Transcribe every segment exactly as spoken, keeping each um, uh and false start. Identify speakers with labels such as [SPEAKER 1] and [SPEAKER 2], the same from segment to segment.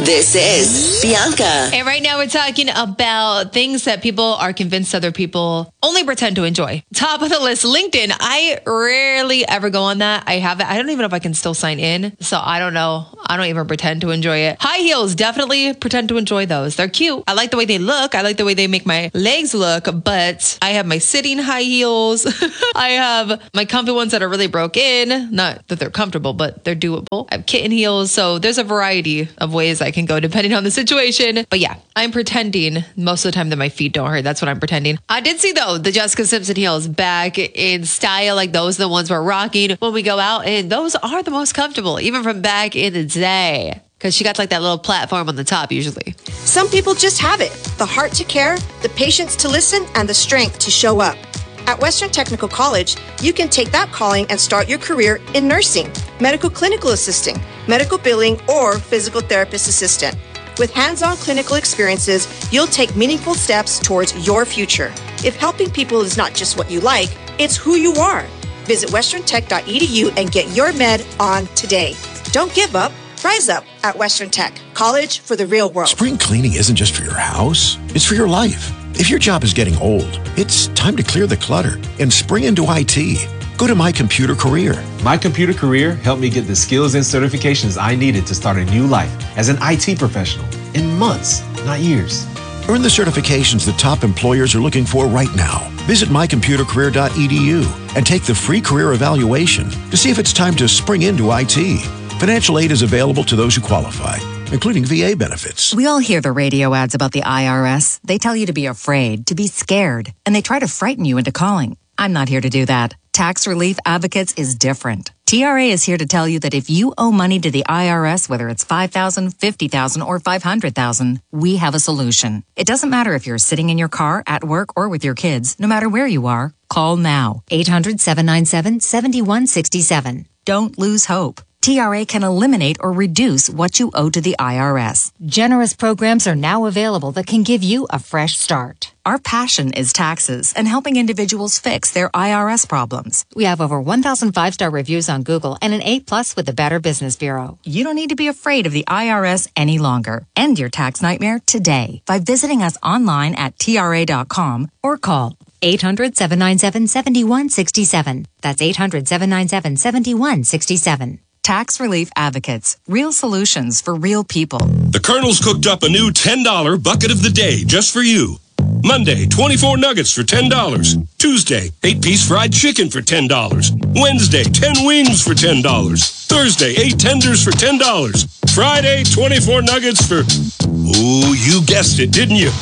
[SPEAKER 1] This is Bianca.
[SPEAKER 2] And right now we're talking about things that people are convinced other people only pretend to enjoy. Top of the list, LinkedIn. I rarely ever go on that. I haven't. I don't even know if I can still sign in. So I don't know. I don't even pretend to enjoy it. High heels, definitely pretend to enjoy those. They're cute. I like the way they look. I like the way they make my legs look, but I have my sitting high heels. I have my comfy ones that are really broken. Not that they're comfortable, but they're doable. I have kitten heels. So there's a variety of ways I can go depending on the situation. But yeah, I'm pretending most of the time that my feet don't hurt. That's what I'm pretending. I did see though, the Jessica Simpson heels back in style. Like those are the ones we're rocking when we go out. And those are the most comfortable, even from back in the day. Because she got like that little platform on the top usually.
[SPEAKER 3] Some people just have it. The heart to care, the patience to listen, and the strength to show up. At Western Technical College, you can take that calling and start your career in nursing, medical clinical assisting, medical billing, or physical therapist assistant. With hands-on clinical experiences, you'll take meaningful steps towards your future. If helping people is not just what you like, it's who you are. Visit western tech dot e d u and get your med on today. Don't give up. Rise up at Western Tech. College for the real world.
[SPEAKER 4] Spring cleaning isn't just for your house. It's for your life. If your job is getting old, it's time to clear the clutter and spring into I T. Go to My Computer Career.
[SPEAKER 5] My Computer Career helped me get the skills and certifications I needed to start a new life as an I T professional in months, not years.
[SPEAKER 4] Earn the certifications the top employers are looking for right now. Visit my computer career dot e d u and take the free career evaluation to see if it's time to spring into I T. Financial aid is available to those who qualify, including V A benefits.
[SPEAKER 6] We all hear the radio ads about the I R S. They tell you to be afraid, to be scared, and they try to frighten you into calling. I'm not here to do that. Tax Relief Advocates is different. T R A is here to tell you that if you owe money to the I R S, whether it's five thousand dollars, fifty thousand dollars, or five hundred thousand dollars, we have a solution. It doesn't matter if you're sitting in your car, at work, or with your kids. No matter where you are, call now. eight hundred, seven nine seven, seven one six seven. Don't lose hope. T R A can eliminate or reduce what you owe to the I R S. Generous programs are now available that can give you a fresh start. Our passion is taxes and helping individuals fix their I R S problems. We have over one thousand five-star reviews on Google and an A plus with the Better Business Bureau. You don't need to be afraid of the I R S any longer. End your tax nightmare today by visiting us online at T R A dot com or call eight hundred, seven nine seven, seven one six seven. That's eight hundred, seven nine seven, seven one six seven. Tax Relief Advocates. Real solutions for real people.
[SPEAKER 7] The Colonel's cooked up a new ten dollar bucket of the day just for you. Monday, twenty-four nuggets for ten dollars. Tuesday, eight-piece fried chicken for ten dollars. Wednesday, ten wings for ten dollars. Thursday, eight tenders for ten dollars. Friday, twenty-four nuggets for... Ooh, you guessed it, didn't you?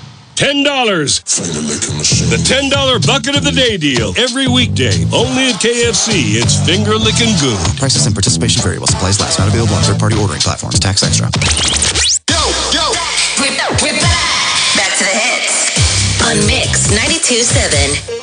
[SPEAKER 7] ten dollars. The ten dollar bucket of the day deal. Every weekday. Only at K F C. It's finger licking good.
[SPEAKER 8] Prices and participation vary while supplies last. Not available on third-party ordering platforms. Tax extra.
[SPEAKER 1] Yo, yo. We're, we're back. Back to the hits. On Mix ninety-two point seven.